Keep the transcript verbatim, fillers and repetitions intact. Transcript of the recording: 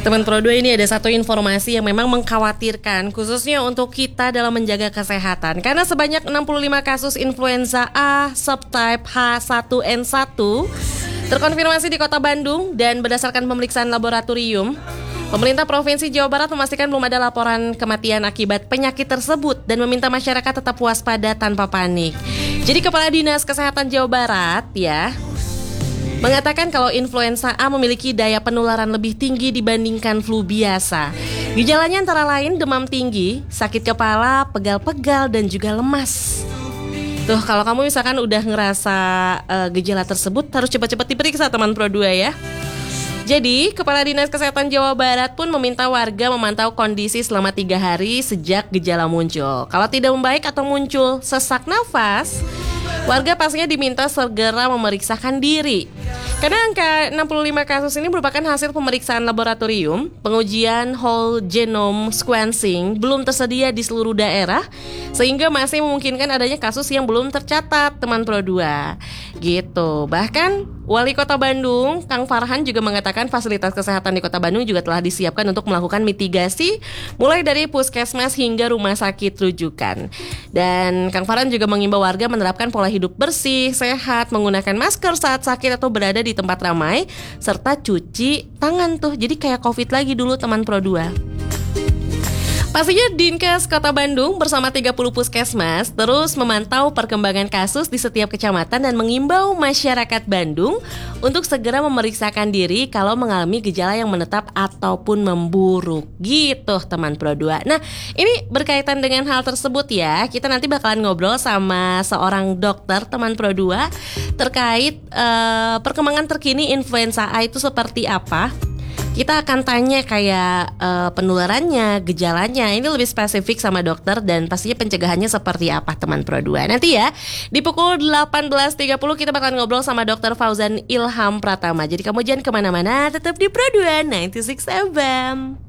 Teman Pro dua, ini ada satu informasi yang memang mengkhawatirkan khususnya untuk kita dalam menjaga kesehatan. Karena sebanyak enam puluh lima kasus influenza A subtype H satu N satu terkonfirmasi di Kota Bandung, dan berdasarkan pemeriksaan laboratorium, pemerintah Provinsi Jawa Barat memastikan belum ada laporan kematian akibat penyakit tersebut dan meminta masyarakat tetap waspada tanpa panik. Jadi Kepala Dinas Kesehatan Jawa Barat ya mengatakan kalau influenza A memiliki daya penularan lebih tinggi dibandingkan flu biasa. Gejalanya antara lain demam tinggi, sakit kepala, pegal-pegal, dan juga lemas. Tuh, kalau kamu misalkan udah ngerasa uh, gejala tersebut, harus cepat-cepat diperiksa teman Pro dua ya. Jadi, Kepala Dinas Kesehatan Jawa Barat pun meminta warga memantau kondisi selama tiga hari sejak gejala muncul. Kalau tidak membaik atau muncul sesak nafas, warga pastinya diminta segera memeriksakan diri. Karena angka enam puluh lima kasus ini merupakan hasil pemeriksaan laboratorium, pengujian whole genome sequencing belum tersedia di seluruh daerah, sehingga masih memungkinkan adanya kasus yang belum tercatat, teman Pro dua. Gitu. Bahkan Wali Kota Bandung, Kang Farhan, juga mengatakan fasilitas kesehatan di Kota Bandung juga telah disiapkan untuk melakukan mitigasi mulai dari puskesmas hingga rumah sakit rujukan. Dan Kang Farhan juga mengimbau warga menerapkan pola hidup bersih, sehat, menggunakan masker saat sakit atau berada di tempat ramai, serta cuci tangan tuh. Jadi kayak COVID lagi dulu, teman Pro dua. Pastinya Dinkes Kota Bandung bersama tiga puluh puskesmas terus memantau perkembangan kasus di setiap kecamatan dan mengimbau masyarakat Bandung untuk segera memeriksakan diri kalau mengalami gejala yang menetap ataupun memburuk. Gitu teman Pro dua. Nah, ini berkaitan dengan hal tersebut ya, kita nanti bakalan ngobrol sama seorang dokter teman Pro dua terkait uh, perkembangan terkini influenza A itu seperti apa. Kita akan tanya kayak uh, penularannya, gejalanya. Ini lebih spesifik sama dokter, dan pastinya pencegahannya seperti apa teman Pro dua. Nanti ya di pukul delapan belas tiga puluh kita bakal ngobrol sama dokter Fauzan Ilham Pratama. Jadi kamu jangan kemana-mana, tetap di Pro dua sembilan puluh enam F M.